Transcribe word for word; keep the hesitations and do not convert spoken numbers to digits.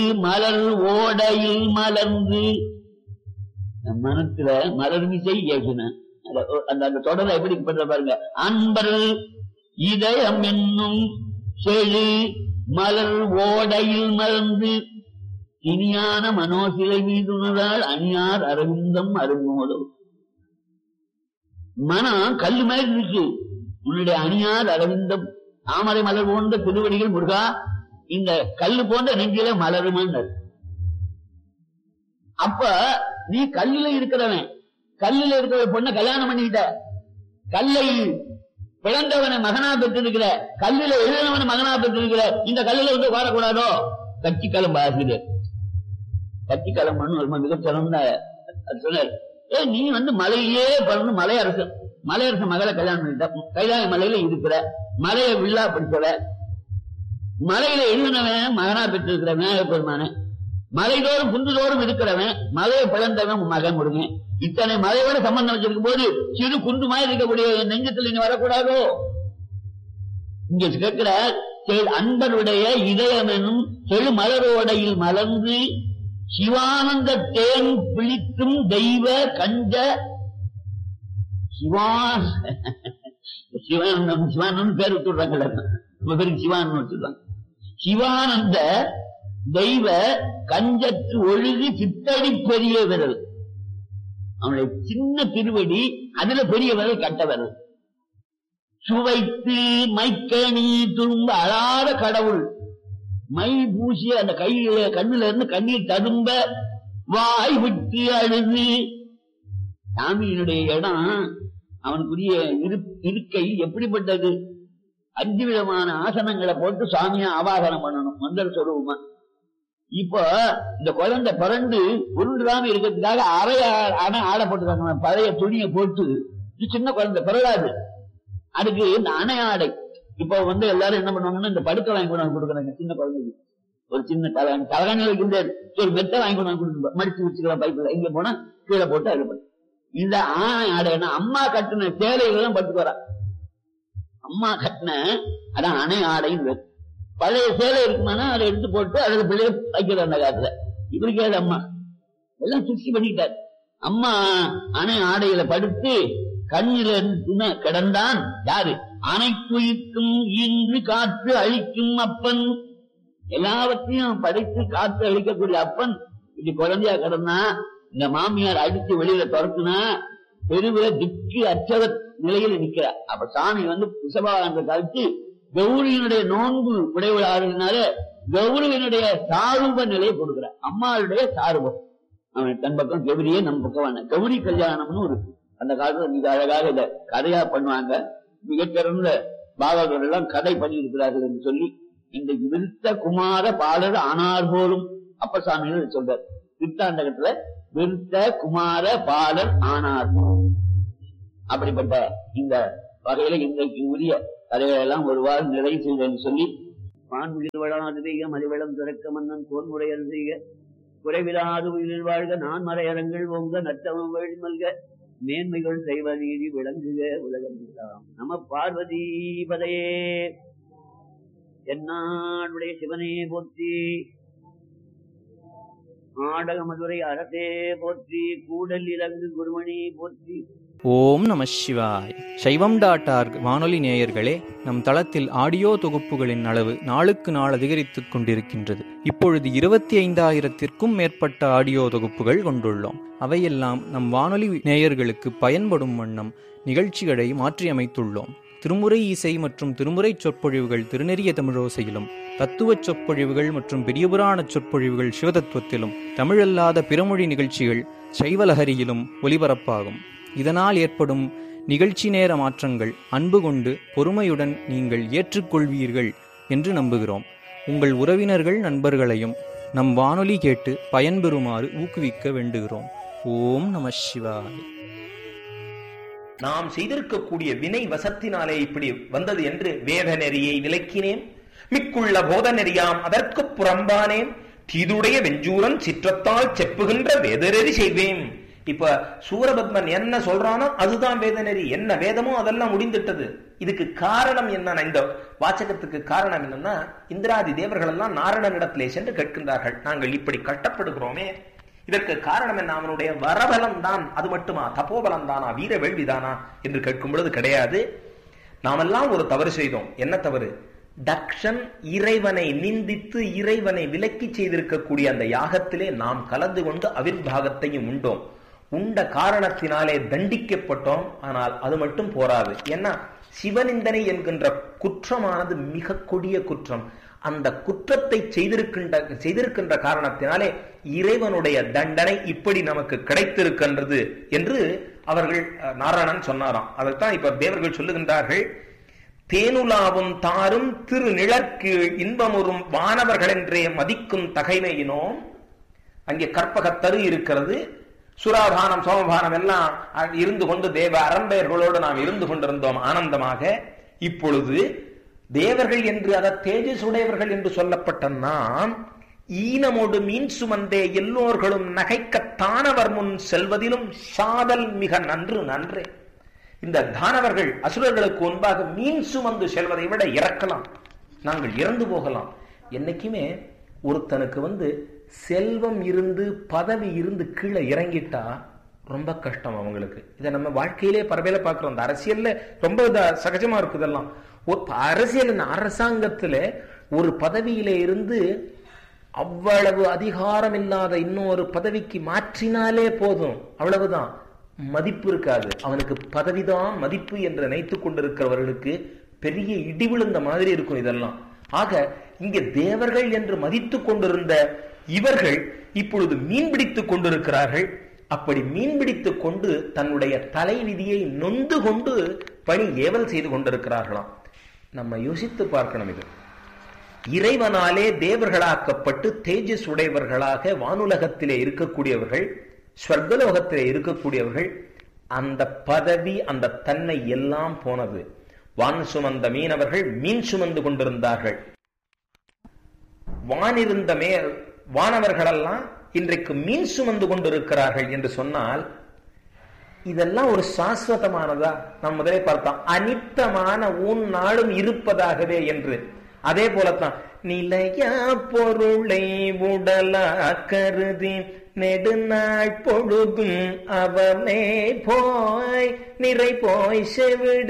மலர் ஓடையில் மலர்ந்து மனத்துல மலர் மிசை ஏகின அந்த அந்த தொடரை எப்படி பண்ற பாருங்க. அன்பர் இதயம் என்னும் செழு மலர் ஓடையில் மலர்ந்து இனியான மனோசிலை மீதுனதால் அணியார் அரவிந்தம் அருங்கோதோ. மனம் கல்லு மாதிரி இருக்கு. உன்னுடைய அணியார் அரவிந்தம் தாமரை மலர் போன்ற திருவடிகள் முருகா இந்த கல்லு போன்ற நெஞ்சில மலருமான். அப்ப நீ கல்லுல இருக்கிறவன், கல்லுல இருக்கிற பொண்ண கல்யாணம் பண்ணிக்கிட்ட, கல்லை பிளந்தவனை மகனா பெற்றிருக்கிற, கல்லுல எழுதினவனை மகனா பெற்றிருக்கிற, இந்த கல்லுல வந்து வாரக்கூடாதோ? கட்சிக்காலம் பாசுது. கட்சிக்காலம் பண்ணு மிகச்சிறந்த சொன்னார். ஏ நீ வந்து மலையே பண்ணு, மலையரசன் மலையரசன் மகளை கல்யாணம் பண்ணிட்ட, கைலாய மலையில இருக்கிற, மலையை வில்லா படிச்சவ, மலையில எழுதினவன் மகனா பெற்றிருக்கிற விநாயக பெருமான, மலைதோறும் குன்றுதோறும் இருக்கிறவன், மலையை பிளந்தவன் மகன் முருங்க. இத்தனை மலையோட சம்பந்தம் வச்சிருக்கும் போது சிறு குண்டு மாதிரி இருக்கக்கூடிய நெஞ்சத்தில் நீ வரக்கூடாதோ? இங்க கேட்கிற அன்பருடைய இதயம் என்னும் செழு மலரோடையில் மலர்ந்து சிவானந்த தேன் பிழிக்கும் தெய்வ கஞ்ச சிவான் சிவானந்தம் சிவானந்தம் பேர் விட்டுறாங்கல்ல, நம்ம பேருக்கு சிவானந்தம் வச்சுருவாங்க. சிவானந்த தெய்வ கஞ்சத்து ஒழுகு சித்தடி பெரிய விரல், அவனுடைய சின்ன திருவடி அதுல பெரிய விரல் கட்ட விரல். சுவைத்து மைக்கணி துரும்ப அழாத கடவுள், மை பூசிய அந்த கையில கண்ணுல இருந்து கண்ணீர் ததும்ப வாய் விட்டு அழுது. சாமியினுடைய இடம் அவனுக்குரிய இருக்கை எப்படிப்பட்டது? அஞ்சு விதமான ஆசனங்களை போட்டு சாமியா ஆவாகனம் பண்ணணும் மந்திர சொரூபமா. இப்போ இந்த குழந்தை பிறண்டு உருண்டுடாம இருக்கிறதுக்காக அறைய அணை ஆடை போட்டுருக்காங்க, பழைய துணியை போட்டு. சின்ன குழந்தை பிறகாது, அதுக்கு இந்த அணை ஆடை. இப்ப வந்து எல்லாரும் என்ன பண்ணுவாங்கன்னா இந்த படுக்கை வாங்கி கொண்டு வந்து கொடுக்குறாங்க சின்ன குழந்தைக்கு. ஒரு சின்ன தலகாணி தலகாணி வைக்கின்றாரு, ஒரு மெத்தை வாங்கி கொண்டு வந்து கொடுத்து மடிச்சு வச்சுக்கலாம் பைப்பில், இங்க போனா கீழே போட்டு அது பண்ணு. இந்த ஆணை ஆடைன்னா அம்மா கட்டின சேலைகள் பட்டுக்கு வரா, அம்மா கட்டின அதான் அணை ஆடைன்னு. பழைய சேலை இருக்குமானா அதை எடுத்து போட்டு அதுல பிள்ளைய வைக்கிற அந்த காலத்துல. இவருக்கு ஏது அம்மா எல்லாம் சுத்தி பண்ணிட்டார். அம்மா அணை ஆடையில படுத்து கண்ணில துணை கிடந்தான். யாரு? அனைத்துயிர்க்கும் இன்று காற்று அழிக்கும் அப்பன், எல்லாவற்றையும் படைத்து காற்று அழிக்கக்கூடிய அப்பன் இது குழந்தையா கிடந்தா. இந்த மாமியார் அடித்து வெளியில துரத்துனா பெருவில திக்கு அச்சத நிலையில நிக்கிறார். அப்ப சாமி வந்து ரிஷபானந்த கழிச்சு கௌரியினுடைய நோன்பு உடையவளாருனால கௌரியினுடைய சாரூப நிலையை கொடுக்கிறார். அம்மாளுடைய சாரூபம். அவன் தன் பக்கம் கௌரியே நம் பக்கம் கௌரி கல்யாணம்னு ஒரு அந்த காலத்துல மிக அழகாக இத கதையா பண்ணுவாங்க. மிகச்சிறந்த பாபாக்கள் எல்லாம் கதை பண்ணி இருக்கிறார்கள் என்று சொல்லி இன்றைக்கு விருத்த குமார பாலர் ஆனார் போலும் அப்பசாமிகள் சொல்றார். திருத்தாண்டகத்துல விருத்த குமார பாலர் ஆனார் போலும். அப்படிப்பட்ட இந்த வகையில இன்றைக்கு உரிய கதைகள் எல்லாம் ஒருவாறு நிறைவு செய்தேன்னு சொல்லி மான்முகில் வளாது பெய்க மதிவளம் திறக்க மன்னன் தோன்முறையல் செய்க குறைவிலாது உயிரில் வாழ்க நான் மறையரங்கள் ஓங்க நற்றவம் வழி மல்க மேன்மைகள் செய்வ நீதி விளங்குக உலகம் நம பார்வதி பதையே. என்னாடுடைய சிவனே போற்றி, ஆடக மதுரை அரசே போற்றி, கூடல் இலங்கு குருமணி போற்றி. ஓம் நம சிவாய். சைவம் டாட் ஆர்க் வானொலி நேயர்களே, நம் தளத்தில் ஆடியோ தொகுப்புகளின் அளவு நாளுக்கு நாள் அதிகரித்துக் கொண்டிருக்கின்றது. இப்பொழுது இருபத்தி ஐந்தாயிரத்திற்கும் மேற்பட்ட ஆடியோ தொகுப்புகள் கொண்டுள்ளோம். அவையெல்லாம் நம் வானொலி நேயர்களுக்கு பயன்படும் வண்ணம் நிகழ்ச்சிகளை மாற்றியமைத்துள்ளோம். திருமுறை இசை மற்றும் திருமுறை சொற்பொழிவுகள் திருநெறிய தமிழோசையிலும், தத்துவ சொற்பொழிவுகள் மற்றும் பெரியபுராண சொற்பொழிவுகள் சிவதத்துவத்திலும், தமிழல்லாத பிறமொழி நிகழ்ச்சிகள் சைவலஹரியிலும் ஒலிபரப்பாகும். இதனால் ஏற்படும் நிகழ்ச்சி நேர மாற்றங்கள் அன்பு கொண்டு பொறுமையுடன் நீங்கள் ஏற்றுக்கொள்வீர்கள் என்று நம்புகிறோம். உங்கள் உறவினர்கள் நண்பர்களையும் நம் வானொலி கேட்டு பயன்பெறுமாறு ஊக்குவிக்க வேண்டுகிறோம். ஓம் நம சிவாய. நாம் செய்திருக்கக்கூடிய வினை வசத்தினாலே இப்படி வந்தது என்று வேத நெறியை விலக்கினேன், மிக்குள்ள போத நெறியாம் அதற்கு புறம்பானேன், தீதுடைய வெஞ்சூரன் சிற்றத்தால் செப்புகின்ற வேதநெறி செய்வேன். இப்ப சூரபத்மன் என்ன சொல்றானோ அதுதான் வேத நெறி. என்ன வேதமோ அதெல்லாம் முடிந்துட்டது. இதுக்கு காரணம் என்னன்னா, இந்த வாசகத்துக்கு காரணம் என்னன்னா, இந்திராதி தேவர்கள் எல்லாம் நாரணனிடத்திலே சென்று கேட்கின்றார்கள், நாங்கள் இப்படி கஷ்டப்படுகிறோமே, இதற்கு காரணம் என்ன? அவனுடைய வரபலம் தான், அது மட்டுமா, தபோபலம் தானா, வீர வேள்விதானா என்று கேட்கும் பொழுது கிடையாது. நாமெல்லாம் ஒரு தவறு செய்தோம். என்ன தவறு? தக்ஷன் இறைவனை நிந்தித்து இறைவனை விலக்கி செய்திருக்கக்கூடிய அந்த யாகத்திலே நாம் கலந்து கொண்டு அவிர்வாகத்தையும் உண்டோம். உண்ட காரணத்தினாலே தண்டிக்கப்பட்டோம். ஆனால் அது மட்டும் போராது. ஏன்னா சிவநிந்தனை என்கின்ற குற்றமானது மிக கொடிய குற்றம். அந்த குற்றத்தை செய்திருக்கின்ற செய்திருக்கின்ற காரணத்தினாலே இறைவனுடைய தண்டனை இப்படி நமக்கு கிடைத்திருக்கின்றது என்று அவர்கள் நாராயணன் சொன்னாராம். அதைத்தான் இப்ப தேவர்கள் சொல்லுகின்றார்கள். தேனுலாவும் தாரும் திரு நிழற்கு இன்பமுறும் வானவர்கள் என்றே மதிக்கும் தகைமையினோம். அங்கே கற்பகத்தரு இருக்கிறது, சுராபானம் சோமபானம் எல்லாம் இருந்து கொண்டு தேவ அரம்பெயர்களோடு நாம் இருந்து கொண்டிருந்தோம் ஆனந்தமாக. இப்பொழுது தேவர்கள் என்று அத தேஜஸ் உடையவர்கள் என்று சொல்லப்பட்ட நாம் ஈனமோடு மீன் சுமந்தே எல்லோர்களும் நகைக்க தானவர் முன் செல்வதிலும் சாதல் மிக நன்று நன்றே. இந்த தானவர்கள் அசுரர்களுக்கு முன்பாக மீன் சுமந்து செல்வதை விட இறக்கலாம், நாங்கள் இறந்து போகலாம். என்னைக்குமே ஒருத்தனுக்கு வந்து செல்வம் இருந்து பதவி இருந்து கீழே இறங்கிட்டா ரொம்ப கஷ்டம் அவங்களுக்கு. இதை நம்ம வாழ்க்கையிலே பரவையில பார்க்கிறோம். இந்த அரசியல்ல ரொம்ப சகஜமா இருக்கு இதெல்லாம். ஒரு அரசியல் அரசாங்கத்துல ஒரு பதவியில இருந்து அவ்வளவு அதிகாரம் இல்லாத இன்னொரு பதவிக்கு மாற்றினாலே போதும், அவ்வளவுதான், மதிப்பு இருக்காது. அவனுக்கு பதவிதான் மதிப்பு என்று நினைத்துக் கொண்டிருக்கிறவர்களுக்கு பெரிய இடி விழுந்த மாதிரி இருக்கும் இதெல்லாம். ஆக இங்கே தேவர்கள் என்று மதித்துக் கொண்டிருந்த இவர்கள் இப்பொழுது மீன்பிடித்துக் கொண்டிருக்கிறார்கள். அப்படி மீன்பிடித்துக் கொண்டு தன்னுடைய தலைவிதியை நொந்து கொண்டு பணி ஏவல் செய்து கொண்டிருக்கிறார்களாம். நம்ம யோசித்து பார்க்கணும். இது இறைவனாலே தேவர்களாக்கப்பட்டு தேஜஸ் உடையவர்களாக வானுலகத்திலே இருக்கக்கூடியவர்கள், ஸ்வர்கலோகத்திலே இருக்கக்கூடியவர்கள், அந்த பதவி அந்த தன்மை எல்லாம் போனது. வான் சுமந்த மீனவர்கள் மீன் சுமந்து கொண்டிருந்தார்கள். வானிருந்த மே வானவர்களெல்லாம் இன்றைக்கு மீன் சுமந்து கொண்டிருக்கிறார்கள் என்று சொன்னால் இதெல்லாம் ஒரு சாஸ்வதமானதா? நாம் முதலே பார்த்தோம், அனித்தமான உன் நாளும் இருப்பதாகவே என்று. அதே போலத்தான் நிலைய பொருளை உடலா கருதி நெடுநாள் பொழுதும் அவமே போய் நிறை போய் செவிடு